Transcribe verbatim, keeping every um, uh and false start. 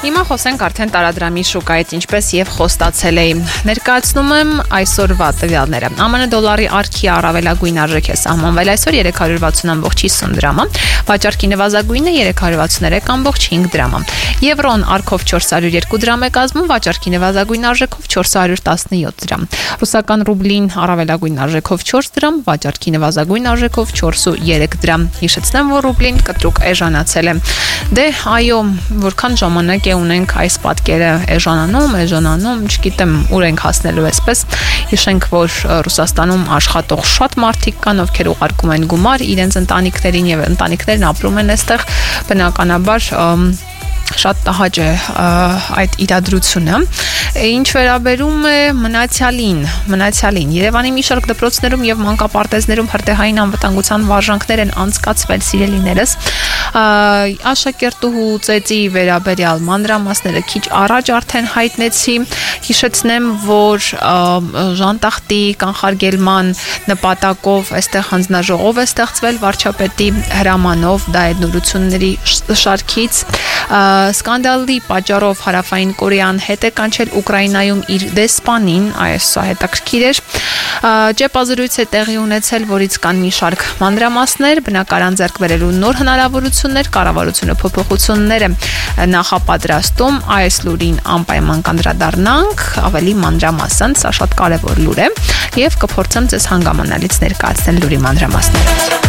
Հիմա խոսենք արդեն տարադրամի շուկայից, ինչպես եւ խոստացել էի։ Ներկայացնում եմ այսօրվա տվյալները։ Ամն դոլարի արքի առավելագույն արժեք է սահմանվել այսօր երեք հարյուր վաթսուն կόμma հիսուն դրամը, վաճառքի նվազագույնը երեք հարյուր վաթսուներեք կόμma հինգ դրամը։ Եվրոն արքով չորս հարյուր երկու դրամ է կազմում, վաճառքի նվազագույն արժեքով չորս հարյուր տասնյոթ դրամ։ Ռուսական ռուբլին առավելագույն արժեքով չորս դրամ, վաճառքի նվազագույն արժեքով չորս հարյուր երեք դրամ։ Հիշեցնեմ, որ ռուբլին կտրուկ էժանացել է։ Դե այո, որքան ժամանակ է ունենք այս պատկերը էժանանում, էժանանում, չգիտեմ ուր ենք հասնելու այսպես։ Հիշենք, որ Ռուսաստանում աշխատող շատ մարդիկ կան, ովքեր ուղարկում են գումար իրենց ընտանիքներին եւ ընտանիքներն ապրում են այստեղ, բնականաբար շատ տհաճ է այդ իրադրությունը։ Ինչ վերաբերում է մնացյալին, մնացյալին Երևանի մի շարք դպրոցներում եւ մանկապարտեզներում հրդեհային անվտանգության վարժանքներ են անցկացվել, սիրելիներս։ Աշակերտուհու ծեծի վերաբերյալ մանրամասները քիչ առաջ արդեն հայտնեցի։ Հիշեցնեմ, որ ժանտախտի կանխարգելման նպատակով այստեղ հանձնաժողով է ստեղծվել վարչապետի հրամանով, դա է նորությունների շարքից։ Սկանդալի պատճառով Հարավային Կորեան հետ է կանչել Ուկրաինայում իր դեսպանին, այս հետաքրքիր էր։ Ճեպազրույց է տեղի ունեցել, որից կան մի շարք մանրամասներ, բնակարան ձեռք բերելու նոր հնարավորություններ, կառավարությունը փոփոխություններ է նախապատրաստում, այս լուրին անպայման կանդրադառնանք ավելի մանրամասն, սա շատ կարևոր լուր է, եւ կփորձեմ ձեզ հանգամանալից ներկայացնել լուրի մանրամասները։